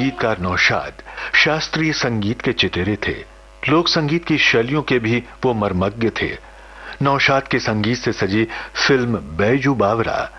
गीतकार नौशाद शास्त्रीय संगीत के चितेरे थे। लोक संगीत की शैलियों के भी वो मर्मज्ञ थे। नौशाद के संगीत से सजी फिल्म बैजू बावरा